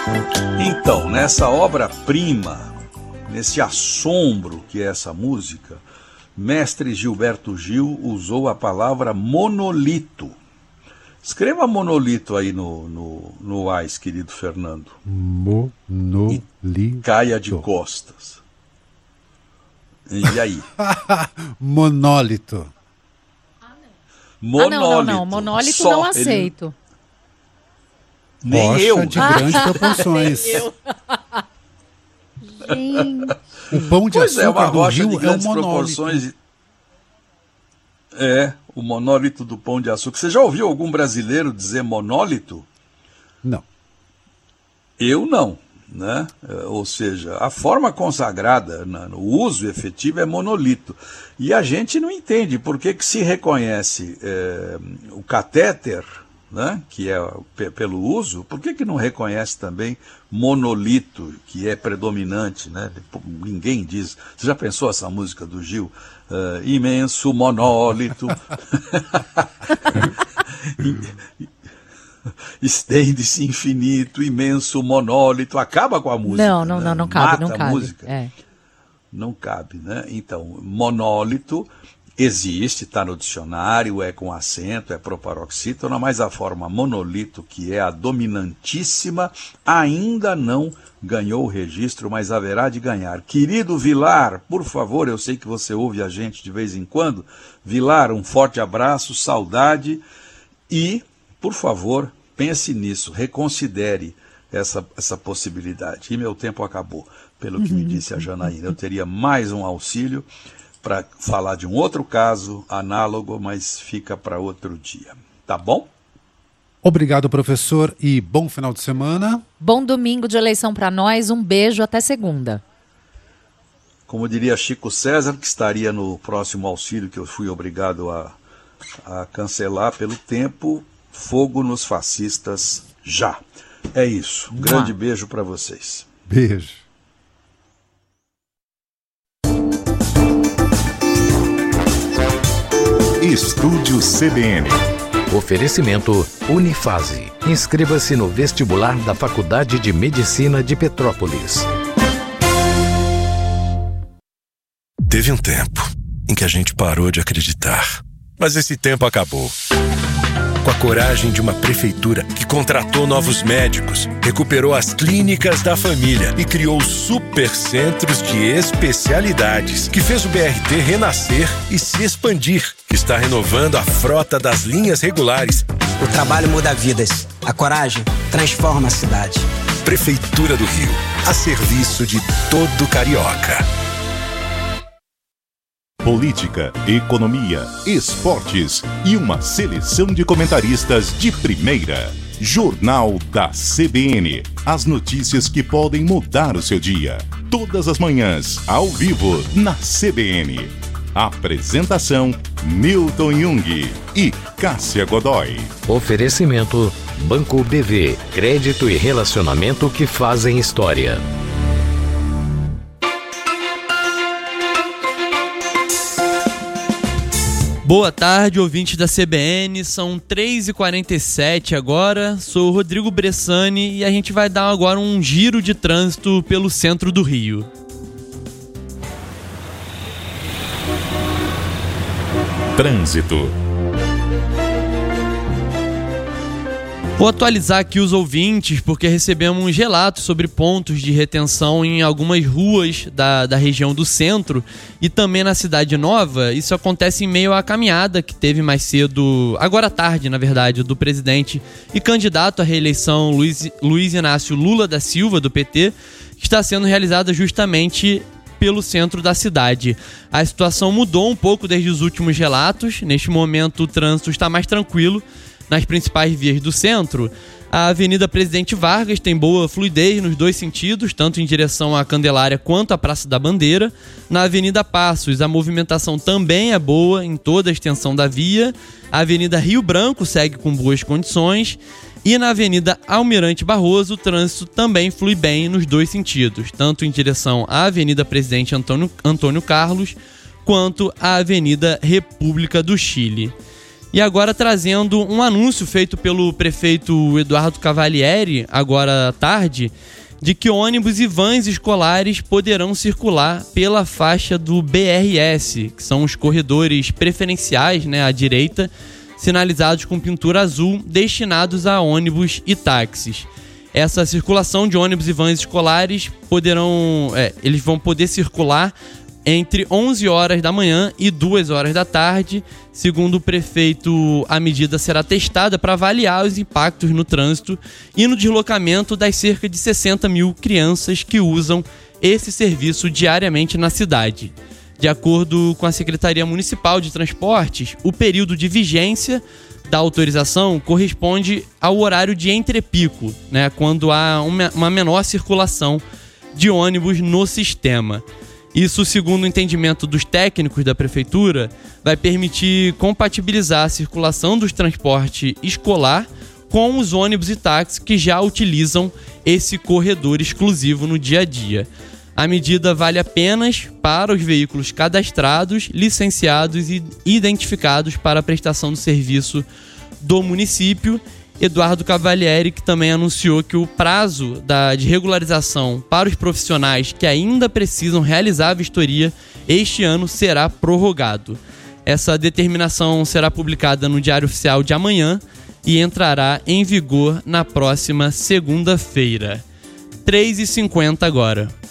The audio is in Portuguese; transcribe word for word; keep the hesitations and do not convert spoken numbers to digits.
Então, nessa obra-prima, nesse assombro que é essa música, mestre Gilberto Gil usou a palavra monolito. Escreva monolito aí no, no, no A I S, querido Fernando. Monolito. E caia de costas. E aí? Monólito. Monólito. Ah, não, não, não. Monólito Só, não aceito. Ele... Nem Rocha eu. de grandes proporções. eu. Gente. O pão de Pois açúcar é, uma do rocha Rio de é um grandes monólito. proporções. É, o monólito do pão de açúcar. Você já ouviu algum brasileiro dizer monólito? Não. Eu não, né? Ou seja, a forma consagrada, no uso efetivo é monolito. E a gente não entende por que que se reconhece é, o catéter, né, que é p- pelo uso, por que que não reconhece também monolito, que é predominante, né? Ninguém diz. Você já pensou essa música do Gil? Uh, imenso monólito. Estende-se infinito, imenso monólito. Acaba com a música. Não, não, né? não, não cabe, Mata não a cabe. música. É. Não cabe, né? Então, monólito existe, está no dicionário, é com acento, é proparoxítona, mas a forma monolito, que é a dominantíssima, ainda não ganhou o registro, mas haverá de ganhar. Querido Vilar, por favor, eu sei que você ouve a gente de vez em quando. Vilar, um forte abraço, saudade e, por favor, pense nisso, reconsidere essa, essa possibilidade. E meu tempo acabou, pelo que me disse a Janaína. Eu teria mais um auxílio para falar de um outro caso análogo, mas fica para outro dia. Tá bom? Obrigado, professor, e bom final de semana. Bom domingo de eleição para nós. Um beijo, até segunda. Como diria Chico César, que estaria no próximo auxílio que eu fui obrigado a, a cancelar pelo tempo, fogo nos fascistas já. É isso. Um grande beijo para vocês. Beijo. Estúdio C B N. Oferecimento Unifase. Inscreva-se no vestibular da Faculdade de Medicina de Petrópolis. Teve um tempo em que a gente parou de acreditar. Mas esse tempo acabou. Com a coragem de uma prefeitura que contratou novos médicos, recuperou as clínicas da família e criou supercentros de especialidades, que fez o B R T renascer e se expandir, que está renovando a frota das linhas regulares. O trabalho muda vidas. A coragem transforma a cidade. Prefeitura do Rio, a serviço de todo carioca. Política, economia, esportes e uma seleção de comentaristas de primeira. Jornal da C B N. As notícias que podem mudar o seu dia. Todas as manhãs, ao vivo, na C B N. Apresentação: Milton Jung e Cássia Godoy. Oferecimento Banco B V. Crédito e relacionamento que fazem história. Boa tarde, ouvintes da C B N, são três e quarenta e sete agora, sou o Rodrigo Bressani e a gente vai dar agora um giro de trânsito pelo centro do Rio. Trânsito. Vou atualizar aqui os ouvintes porque recebemos relatos sobre pontos de retenção em algumas ruas da, da região do centro e também na Cidade Nova. Isso acontece em meio à caminhada que teve mais cedo, agora à tarde, na verdade, do presidente e candidato à reeleição Luiz, Luiz Inácio Lula da Silva, do P T, que está sendo realizada justamente pelo centro da cidade. A situação mudou um pouco desde os últimos relatos. Neste momento o trânsito está mais tranquilo nas principais vias do centro. A Avenida Presidente Vargas tem boa fluidez nos dois sentidos, tanto em direção à Candelária quanto à Praça da Bandeira. Na Avenida Passos, a movimentação também é boa em toda a extensão da via. A Avenida Rio Branco segue com boas condições. E na Avenida Almirante Barroso, o trânsito também flui bem nos dois sentidos, tanto em direção à Avenida Presidente Antônio, Antônio Carlos, quanto à Avenida República do Chile. E agora trazendo um anúncio feito pelo prefeito Eduardo Cavalieri, agora à tarde, de que ônibus e vans escolares poderão circular pela faixa do B R S, que são os corredores preferenciais, né, à direita, sinalizados com pintura azul, destinados a ônibus e táxis. Essa circulação de ônibus e vans escolares poderão, é, eles vão poder circular entre onze horas da manhã e duas horas da tarde. Segundo o prefeito, a medida será testada para avaliar os impactos no trânsito e no deslocamento das cerca de sessenta mil crianças que usam esse serviço diariamente na cidade. De acordo com a Secretaria Municipal de Transportes, o período de vigência da autorização corresponde ao horário de entrepico, né, quando há uma, uma menor circulação de ônibus no sistema. Isso, segundo o entendimento dos técnicos da prefeitura, vai permitir compatibilizar a circulação dos transportes escolar com os ônibus e táxis que já utilizam esse corredor exclusivo no dia a dia. A medida vale apenas para os veículos cadastrados, licenciados e identificados para a prestação do serviço do município. Eduardo Cavalieri, que também anunciou que o prazo da, de regularização para os profissionais que ainda precisam realizar a vistoria este ano será prorrogado. Essa determinação será publicada no Diário Oficial de amanhã e entrará em vigor na próxima segunda-feira. três e cinquenta agora.